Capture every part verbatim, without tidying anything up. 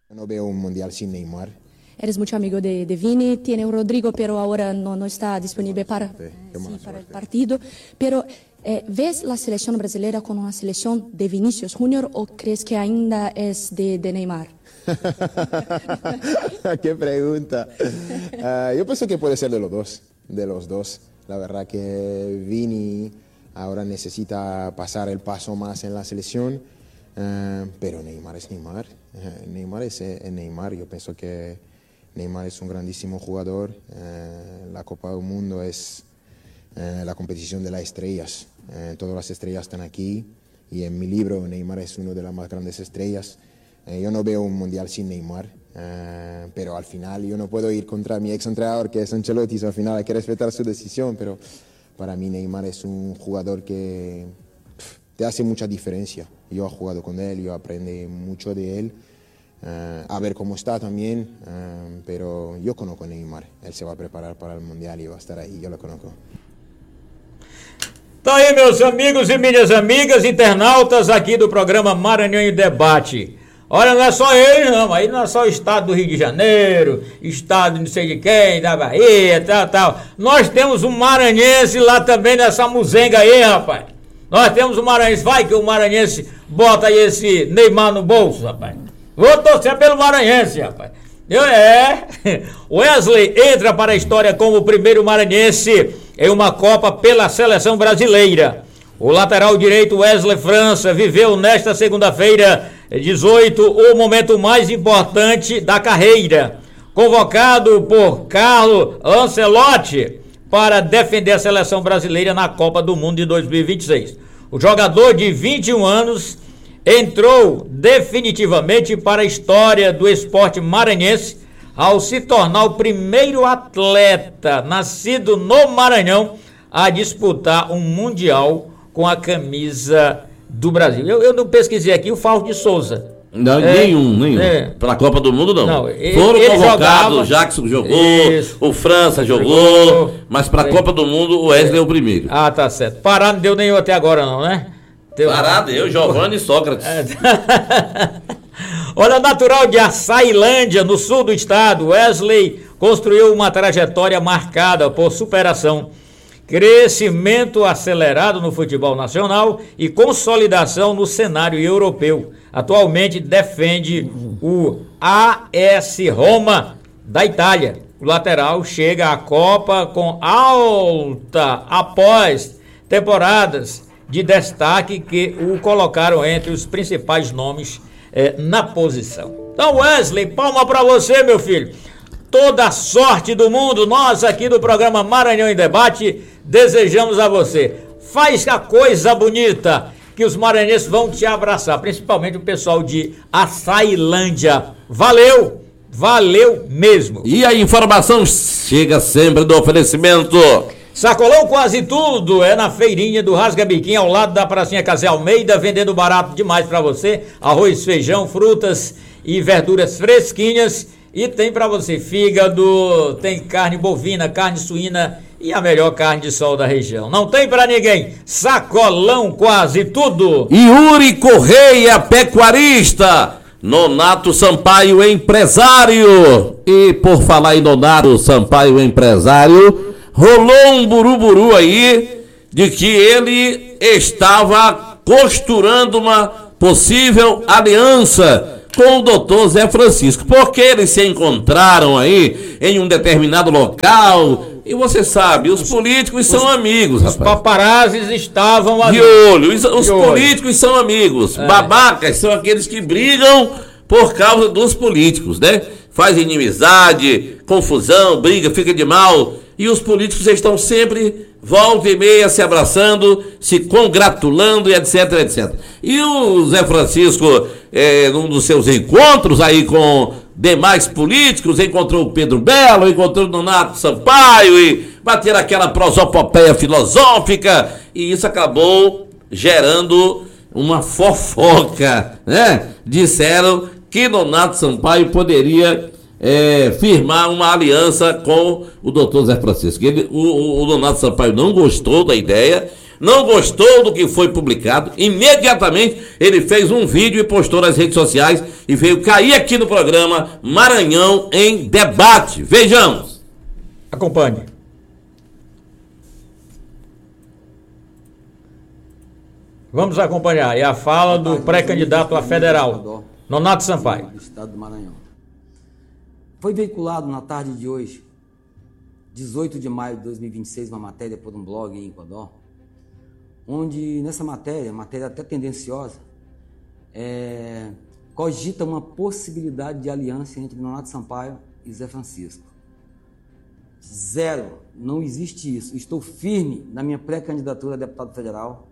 Eu não vejo um mundial sem Neymar. Eres muito amigo de, de Vini, tiene o Rodrigo, pero ahora no, no está disponível para, suerte, sí, para el partido. Pero, eh, ¿ves la selección brasileña como una selección de Vinicius Junior o crees que ainda es de, de Neymar? Qué pregunta. Uh, yo pienso que puede ser de los dos, de los dos. La verdad que Vini ahora necesita pasar el paso más en la selección, uh, pero Neymar es Neymar. Uh, Neymar es, es Neymar. Yo pienso que Neymar es un grandísimo jugador. Uh, la Copa del Mundo es uh, la competición de las estrellas. Uh, todas las estrellas están aquí y en mi libro Neymar es una de las más grandes estrellas. Uh, yo no veo un mundial sin Neymar, uh, pero al final yo no puedo ir contra mi ex entrenador que es Ancelotti, so al final hay que respetar su decisión, pero para mí Neymar es un jugador que pff, te hace mucha diferencia. Yo he jugado con él, yo aprendí mucho de él. Uh, a ver cómo está también, uh, pero yo conozco a Neymar, él se va a preparar para el Mundial y va a estar ahí, yo lo conozco. Tá aí, meus amigos e minhas amigas internautas aqui do programa Maranhão em Debate. Olha, não é só eles não, aí não é só o estado do Rio de Janeiro, estado não sei de quem, da Bahia, tal, tal. Nós temos um maranhense lá também nessa muzenga aí, rapaz. Nós temos um maranhense, vai que o maranhense bota aí esse Neymar no bolso, rapaz. Vou torcer pelo maranhense, rapaz. Eu, é, Wesley entra para a história como o primeiro maranhense em uma Copa pela seleção brasileira. O lateral direito Wesley França viveu nesta segunda-feira, dezoito, o momento mais importante da carreira. Convocado por Carlo Ancelotti para defender a seleção brasileira na Copa do Mundo de dois mil e vinte e seis. O jogador de vinte e um anos entrou definitivamente para a história do esporte maranhense ao se tornar o primeiro atleta nascido no Maranhão a disputar um mundial com a camisa do Brasil. Eu, eu não pesquisei aqui o Fausto de Souza. Não, é, nenhum, nenhum. É. Para a Copa do Mundo, não. não ele, Foram ele convocados, jogava, o Jackson jogou, isso, o França jogou, jogou mas para a Copa do Mundo o Wesley é o primeiro. Ah, tá certo. Pará não deu nenhum até agora, não, né? Deu... Pará deu, Giovanni e Sócrates. Olha, natural de Açailândia, no sul do estado, Wesley construiu uma trajetória marcada por superação, crescimento acelerado no futebol nacional e consolidação no cenário europeu. Atualmente defende o A S Roma da Itália. O lateral chega à Copa com alta após temporadas de destaque que o colocaram entre os principais nomes eh, na posição. Então, Wesley, palma pra você, meu filho. Toda a sorte do mundo, nós aqui do programa Maranhão em Debate desejamos a você. Faz a coisa bonita que os maranhenses vão te abraçar, principalmente o pessoal de Açailândia. Valeu, valeu mesmo. E a informação chega sempre do oferecimento Sacolão Quase Tudo é na feirinha do Rasga Biquinho, ao lado da pracinha Casé Almeida, vendendo barato demais pra você, arroz, feijão, frutas e verduras fresquinhas, e tem pra você fígado, tem carne bovina, carne suína e a melhor carne de sol da região. Não tem pra ninguém, Sacolão Quase Tudo. Yuri Correia, pecuarista, Nonato Sampaio, empresário. E por falar em Nonato Sampaio, empresário, rolou um buruburu aí de que ele estava costurando uma possível aliança com o doutor Zé Francisco, porque eles se encontraram aí em um determinado local, e você sabe, os políticos os, são amigos, os rapaz. Paparazzis estavam ali. De olho, os, os políticos são amigos, é. Babacas são aqueles que brigam por causa dos políticos, né? Faz inimizade, confusão, briga, fica de mal. E os políticos estão sempre, volta e meia, se abraçando, se congratulando e etc, etcétera. E o Zé Francisco, é, num dos seus encontros aí com demais políticos, encontrou o Pedro Belo, encontrou o Nonato Sampaio e bateram aquela prosopopeia filosófica, e isso acabou gerando uma fofoca, né? Disseram que Nonato Sampaio poderia É, firmar uma aliança com o doutor Zé Francisco. Ele, o, o, o Nonato Sampaio não gostou da ideia, não gostou do que foi publicado, imediatamente ele fez um vídeo e postou nas redes sociais e veio cair aqui no programa Maranhão em Debate. Vejamos. Acompanhe. Vamos acompanhar. É a fala do pré-candidato a federal, Nonato Sampaio. Do estado do Maranhão. Foi veiculado na tarde de hoje, dezoito de maio de dois mil e vinte e seis, uma matéria por um blog em Codó, onde nessa matéria, matéria até tendenciosa, é, cogita uma possibilidade de aliança entre Nonato Sampaio e Zé Francisco. Zero, não existe isso. Estou firme na minha pré-candidatura a deputado federal.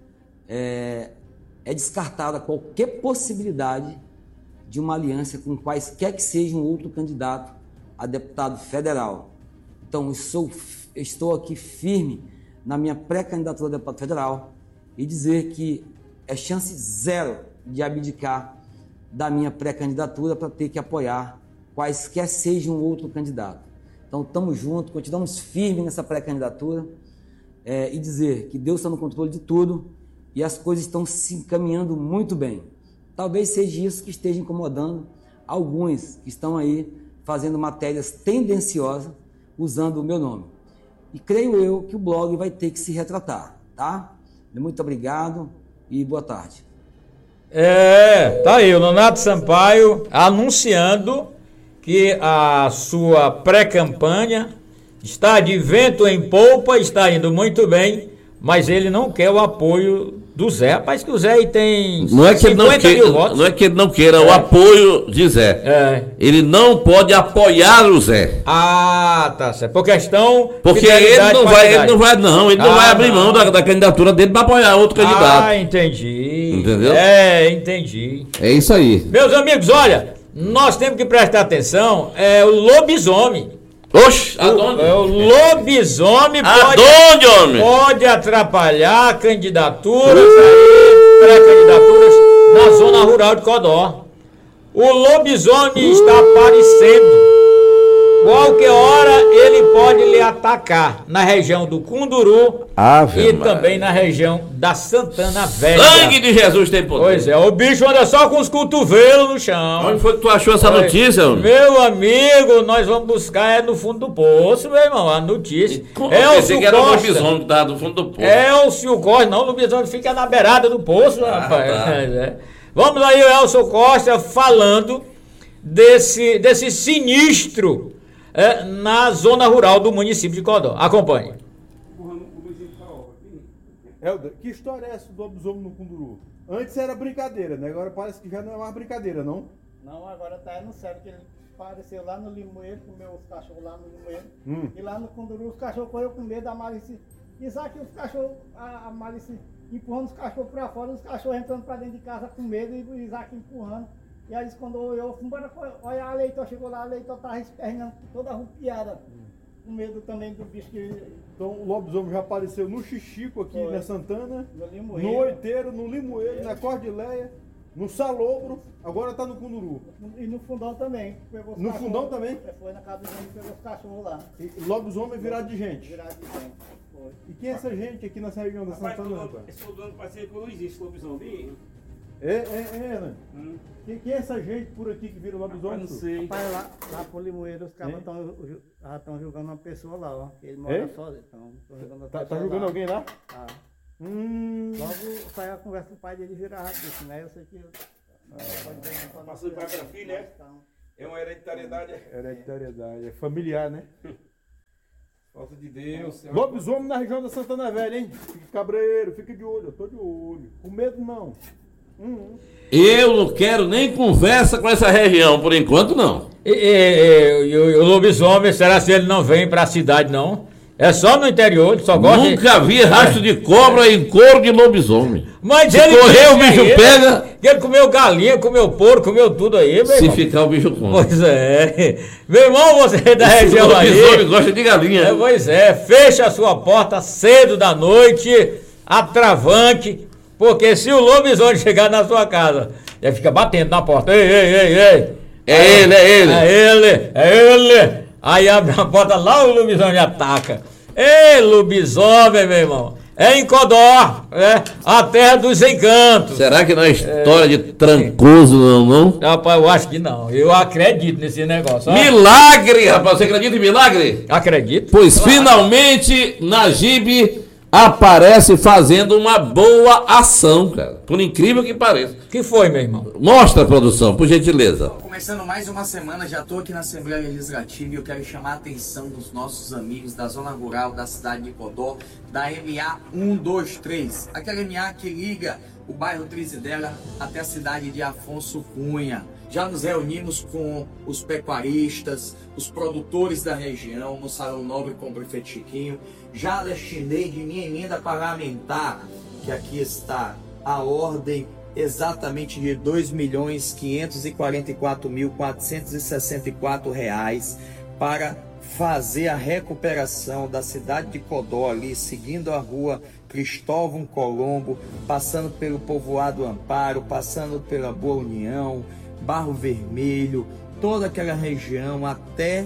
É, é descartada qualquer possibilidade de uma aliança com quaisquer que seja um outro candidato a deputado federal. Então, eu sou, estou aqui firme na minha pré-candidatura a deputado federal e dizer que é chance zero de abdicar da minha pré-candidatura para ter que apoiar quaisquer seja um outro candidato. Então, estamos juntos, continuamos firmes nessa pré-candidatura é, e dizer que Deus está no controle de tudo e as coisas estão se encaminhando muito bem. Talvez seja isso que esteja incomodando alguns que estão aí fazendo matérias tendenciosas usando o meu nome. E creio eu que o blog vai ter que se retratar, tá? Muito obrigado e boa tarde. É, tá aí o Nonato Sampaio anunciando que a sua pré-campanha está de vento em polpa, está indo muito bem, mas ele não quer o apoio do Zé. Rapaz, que o Zé aí tem não é que ele não queira, não é que ele não queira é. o apoio de Zé. É. Ele não pode apoiar o Zé. Ah, tá certo. Por questão. Porque ele não vai, ele não vai, não. Ele ah, não vai abrir não. mão da, da candidatura dele para apoiar outro candidato. Ah, entendi. Entendeu? É, entendi. É isso aí. Meus amigos, olha, nós temos que prestar atenção. É o lobisomem. Oxe, aonde? O, o lobisomem pode, homem? pode atrapalhar candidaturas, pré-candidaturas na zona rural de Codó. O lobisomem está aparecendo. Qualquer hora ele pode lhe atacar na região do Cunduru Ave e Maria. Também na região da Santana Velha. Sangue de Jesus tem poder. Pois é, o bicho anda só com os cotovelos no chão. Onde foi que tu achou essa Oi, notícia, homem? Meu amigo, nós vamos buscar é no fundo do poço, meu irmão, a notícia. É o Elcio Costa. O lobisomem que tá no fundo do poço. É o Elcio Costa, não, o lobisomem fica na beirada do poço, ah, rapaz. Tá. É. Vamos aí, o Elcio Costa falando desse, desse sinistro É, na zona rural do município de Codó. Acompanhe. Helder, que história é essa do lobisomem no Cunduru? Antes era brincadeira, né? Agora parece que já não é mais brincadeira, não? Não, agora tá no sério, que ele apareceu lá no Limoeiro, comeu os cachorros lá no Limoeiro. Hum. E lá no Cunduru os cachorros correram com medo da Malice. Isaac, os cachorros, a, a Malice empurrando os cachorros pra fora, os cachorros entrando pra dentro de casa com medo e o Isaac empurrando. E aí quando eu fui embora, olha, a Leitor chegou lá, a Leitor tava esperneando toda arrupiada, hum. com medo também do bicho que... Então o lobisomem já apareceu no Xixico aqui, Foi. na Santana, no, Limoeiro. no Oiteiro, no Limoeiro, é. na Cordileia, no Salobro, agora tá no Cunduru. E no Fundão também. Pegou no Fundão também? Foi na casa do gente e pegou os cachorros lá. E lobisomem virado de gente? Virado de gente. Foi. E quem é essa gente aqui nessa região da rapaz, Santana? Rapaz, esse dono parece que não existe lobisomem. É, é, é, né? Hum. Quem, quem é essa gente por aqui que vira lobisomem? Não sei. Rapaz, lá, lá por Limoeiro, os caras estão julgando uma pessoa lá, ó. Ele mora é? sozinho. Então, tá, tá julgando lá. alguém lá? Tá. Hum. Logo saiu a conversa do pai dele virar rápido, né? Eu sei que. Ah, passou de pai para filho, é? É uma hereditariedade. Hereditariedade, é familiar, né? Falta de Deus. Lobisomem na região da Santana Velha, hein? Fique cabreiro, fique de olho, eu tô de olho. Com medo não. Hum. Eu não quero nem conversa com essa região, por enquanto não. E, e, e, o, o lobisomem, será que ele não vem pra cidade, não? É só no interior, ele só gosta Nunca de... vi rastro de cobra em couro de lobisomem. Mas se ele correr, o bicho ele, pega. Ele comeu galinha, comeu porco, comeu tudo aí, meu Se irmão. ficar, o bicho come. Pois é. Meu irmão, você é da Esse região aí. O lobisomem gosta de galinha. É, pois é, fecha a sua porta cedo da noite, atravanque, porque se o lobisomem chegar na sua casa, ele fica batendo na porta. Ei, ei, ei, ei. É aí, ele, é ele. É ele, é ele. Aí abre a porta lá, o lobisomem ataca. Ei, lobisomem, meu irmão. É em Codó, é a terra dos encantos. Será que não é história é... de Trancoso, não, não? Rapaz, eu acho que não. Eu acredito nesse negócio. Ó. Milagre, rapaz. Você acredita em milagre? Acredito. Pois claro. Finalmente, Najib aparece fazendo uma boa ação, cara. Por incrível que pareça. Que foi, meu irmão? Mostra a produção, por gentileza. Começando mais uma semana, já estou aqui na Assembleia Legislativa e eu quero chamar a atenção dos nossos amigos da zona rural da cidade de Codó, da M A um dois três. Aquela M A que liga o bairro Trizidela até a cidade de Afonso Cunha. Já nos reunimos com os pecuaristas, os produtores da região, no Salão Nobre com o prefeito Chiquinho. Já destinei de minha emenda parlamentar, que aqui está a ordem exatamente de dois milhões quinhentos e quarenta e quatro mil quatrocentos e sessenta e quatro reais para fazer a recuperação da cidade de Codó ali, seguindo a rua Cristóvão Colombo, passando pelo povoado Amparo, passando pela Boa União, Barro Vermelho, toda aquela região até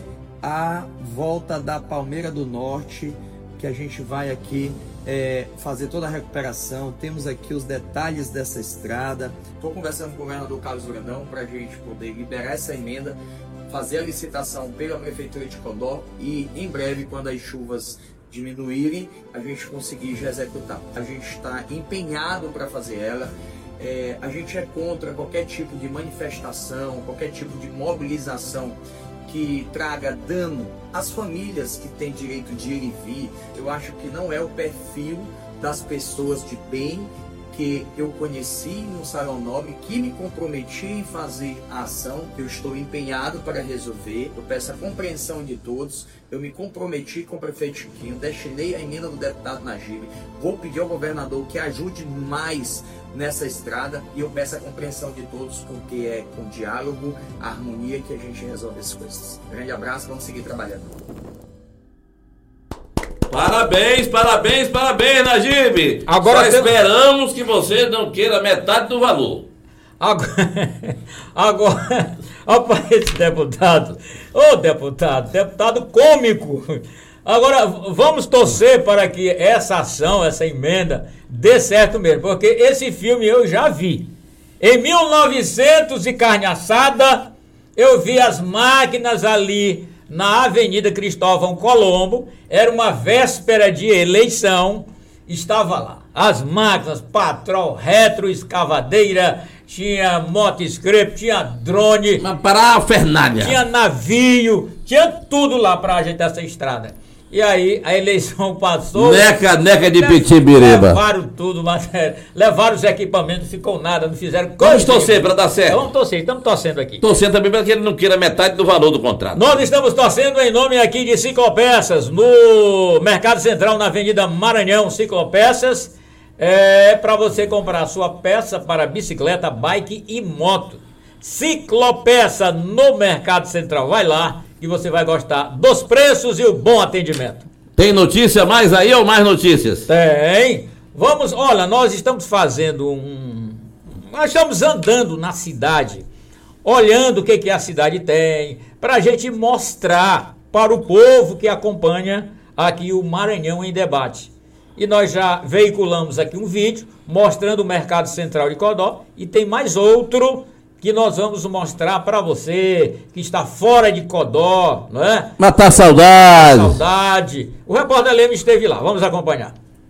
a volta da Palmeira do Norte, que a gente vai aqui é, fazer toda a recuperação. Temos aqui os detalhes dessa estrada. Estou conversando com o governador Carlos Brandão para a gente poder liberar essa emenda, fazer a licitação pela Prefeitura de Codó e em breve, quando as chuvas diminuírem, a gente conseguir já executar. A gente está empenhado para fazer ela. É, a gente é contra qualquer tipo de manifestação, qualquer tipo de mobilização que traga dano às famílias que têm direito de ir e vir. Eu acho que não é o perfil das pessoas de bem que eu conheci no Salão Nobre, que me comprometi em fazer a ação, que eu estou empenhado para resolver. Eu peço a compreensão de todos. Eu me comprometi com o prefeito Chiquinho, destinei a emenda do deputado Najib. Vou pedir ao governador que ajude mais nessa estrada e eu peço a compreensão de todos, porque é com diálogo, harmonia que a gente resolve as coisas. Grande abraço, vamos seguir trabalhando. Parabéns, parabéns, parabéns, Najib. Agora Só tem... esperamos que você não queira metade do valor. Agora, agora rapaz, esse deputado, ô deputado, deputado cômico. Agora, vamos torcer para que essa ação, essa emenda, dê certo mesmo, porque esse filme eu já vi. Em mil e novecentos e carne assada, eu vi as máquinas ali na Avenida Cristóvão Colombo, era uma véspera de eleição, estava lá. As máquinas, patrol, retro, escavadeira, tinha motoscrep, tinha drone. Mas para a Fernália. Tinha navio, tinha tudo lá para ajeitar essa estrada. E aí a eleição passou. Neca, neca de Pitibiriba. Levaram tudo, mas, levaram os equipamentos, não ficou nada, não fizeram coisa. Vamos torcer para dar certo. Vamos torcer, estamos torcendo aqui. Torcendo também para que ele não queira metade do valor do contrato. Nós estamos torcendo em nome aqui de Ciclopeças, no Mercado Central, na Avenida Maranhão, Ciclopeças. É para você comprar a sua peça para bicicleta, bike e moto. Ciclopeça no Mercado Central. Vai lá que você vai gostar dos preços e o bom atendimento. Tem notícia mais aí ou mais notícias? Tem. Vamos, olha, nós estamos fazendo um... Nós estamos andando na cidade, olhando o que, que a cidade tem, para a gente mostrar para o povo que acompanha aqui o Maranhão em Debate. E nós já veiculamos aqui um vídeo mostrando o Mercado Central de Codó e tem mais outro que nós vamos mostrar para você que está fora de Codó, não é? Matar saudade. Saudade. O repórter Lemos esteve lá, vamos acompanhar.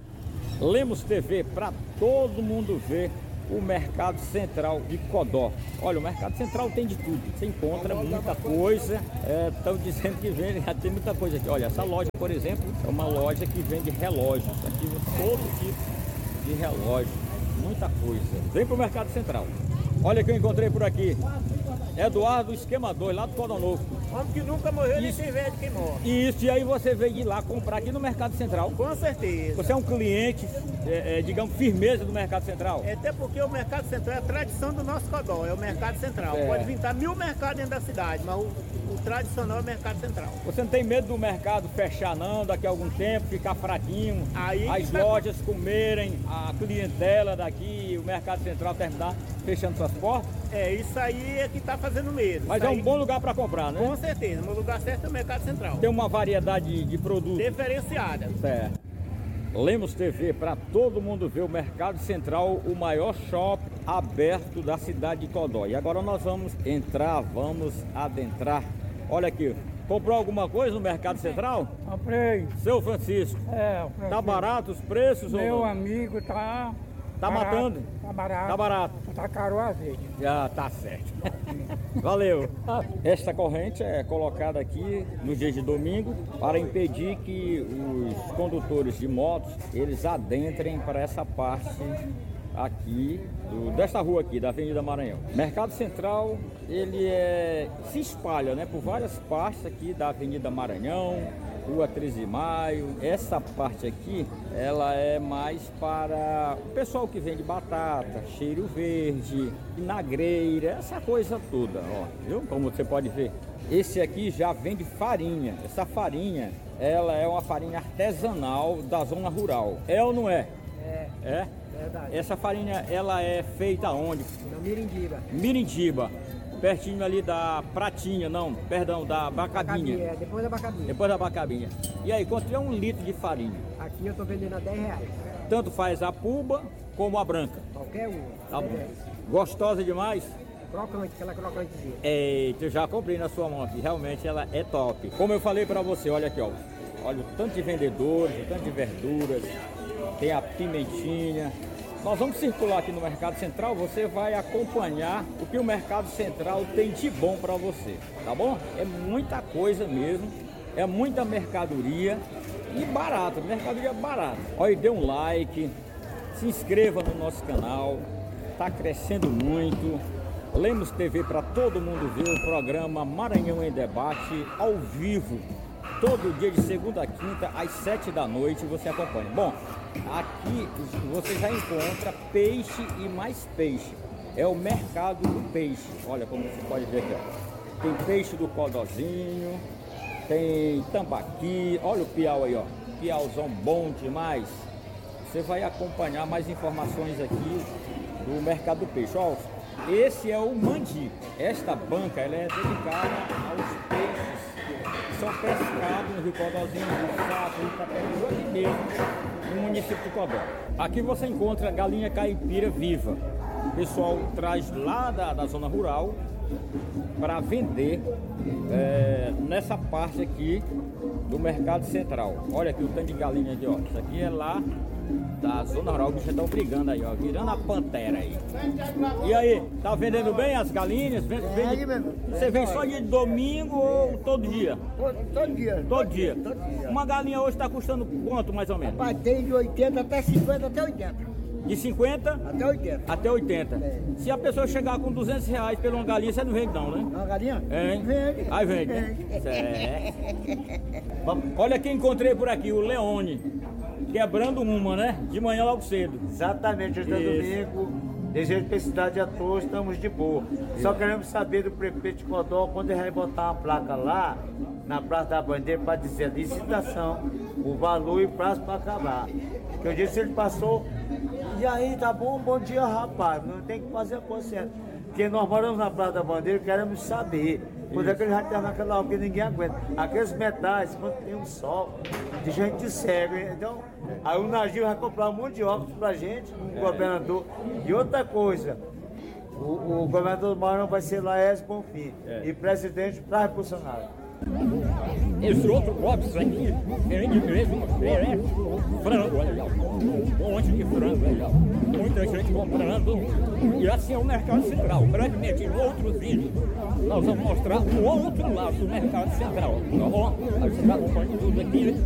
Lemos T V para todo mundo ver o Mercado Central de Codó. Olha, o Mercado Central tem de tudo, você encontra muita coisa, estão é, dizendo que vende, já tem muita coisa aqui. Olha, essa loja, por exemplo, é uma loja que vende relógios, aqui todo tipo de relógio, muita coisa. Vem para o Mercado Central. Olha que eu encontrei por aqui, Eduardo Esquemador, lá do Codó Novo. Homem que nunca morreu, nem tem velho que morre. Isso, e aí você veio de lá comprar aqui no Mercado Central? Com certeza. Você é um cliente, é, é, digamos, firmeza do Mercado Central? É, até porque o Mercado Central é a tradição do nosso Codó, é o Mercado Central. É. Pode vir mil mercados dentro da cidade, mas o, o tradicional é o Mercado Central. Você não tem medo do mercado fechar não, daqui a algum tempo, ficar fraquinho, aí as lojas vai... comerem, a clientela daqui, o Mercado Central terminar fechando suas portas? É, isso aí é que está fazendo medo. Mas isso é um aí... bom lugar para comprar, né? Com certeza, o lugar certo é o Mercado Central. Tem uma variedade de produtos. Diferenciada. Certo. Lemos T V para todo mundo ver o Mercado Central, o maior shopping aberto da cidade de Codó. E agora nós vamos entrar, vamos adentrar. Olha aqui, comprou alguma coisa no Mercado Central? Comprei. Seu Francisco. É, o Francisco. Tá barato os preços? Meu ou não? amigo tá... Tá barato, matando? Tá barato. Tá barato. Tá caro o azeite. Já tá certo. Valeu. Esta corrente é colocada aqui nos dias de domingo para impedir que os condutores de motos eles adentrem para essa parte aqui do, desta rua aqui da Avenida Maranhão. Mercado Central ele é, se espalha, né, por várias partes aqui da Avenida Maranhão, Rua treze de maio. Essa parte aqui, ela é mais para o pessoal que vende batata, cheiro verde, vinagreira, essa coisa toda, ó, viu? Como você pode ver. Esse aqui já vende farinha. Essa farinha, ela é uma farinha artesanal da zona rural. É ou não é? É. É? Verdade. Essa farinha, ela é feita onde? Na Mirindiba. Mirindiba. Pertinho ali da Pratinha, não, perdão, da Bacabinha. É, depois da Bacabinha. Depois da Bacabinha. E aí, quanto é um litro de farinha? Aqui eu tô vendendo a dez reais. Tanto faz a puba como a branca. Qualquer uma. Tá bom. Gostosa demais? Crocante, aquela crocantezinha. Eita, eu já comprei na sua mão aqui, realmente ela é top. Como eu falei pra você, olha aqui, ó. Olha o tanto de vendedores, o tanto de verduras, tem a pimentinha. Nós vamos circular aqui no Mercado Central, você vai acompanhar o que o Mercado Central tem de bom para você, tá bom? É muita coisa mesmo, é muita mercadoria e barato, mercadoria barata. Olha, dê um like, se inscreva no nosso canal, tá crescendo muito. Lemos T V para todo mundo ver o programa Maranhão em Debate ao vivo. Todo dia de segunda a quinta, às sete da noite, você acompanha. Bom, aqui você já encontra peixe e mais peixe. É o mercado do peixe. Olha como você pode ver aqui, ó. Tem peixe do Codozinho, tem tambaqui. Olha o piau aí, ó. Piauzão bom demais. Você vai acompanhar mais informações aqui do mercado do peixe. Ó, esse é o mandi. Esta banca ela é dedicada aos peixes que são pescados no Rio Codozinho, no Sapo, no Itapemirim, aqui mesmo, no município de Codó. Aqui você encontra galinha caipira viva. O pessoal traz lá da, da zona rural para vender é, nessa parte aqui do Mercado Central. Olha aqui o tanto de galinha aqui, ó. Isso aqui é lá da zona rural, o bicho estão brigando aí, ó, virando a pantera aí. E aí, tá vendendo bem as galinhas? Vende, vende... Você vem só de domingo ou todo dia? Todo dia. Todo dia. Todo dia. Uma galinha hoje tá custando quanto mais ou menos? Rapaz, tem de oitenta até cinquenta, até oitenta. De cinquenta? Até oitenta. Até oitenta. É. Se a pessoa chegar com duzentos reais por uma galinha, você não vende não, né? Uma galinha? É, hein? Vende. Aí vende. Vende. Certo. Olha quem encontrei por aqui, o Leone. Quebrando uma, né? De manhã logo cedo. Exatamente, hoje é domingo, desejo felicidade a todos, estamos de boa. Só queremos saber do prefeito de Codó quando ele vai botar uma placa lá, na Praça da Bandeira, para dizer a licitação, o valor e prazo para acabar. Que eu disse, ele passou, e aí, tá bom? Bom dia, rapaz, não tem que fazer a coisa certa. Porque nós moramos na Praça da Bandeira, queremos saber quando é que ele vai estar naquela hora que ninguém aguenta. Aqueles metais, quando tem um sol, de gente cega, então, aí o Nagil vai comprar um monte de óculos pra gente, o governador. E outra coisa, o, o governador do Maranhão vai ser Laércio Bonfim, é. E presidente para Bolsonaro. Esse outro box aqui, diferente mesmo, é frango, olha lá, um monte de frango, olha lá, muita gente comprando, e assim é o Mercado Central. Brevemente, em outro vídeo, nós vamos mostrar o outro lado do Mercado Central, tá bom? A gente está acompanhando tudo aqui.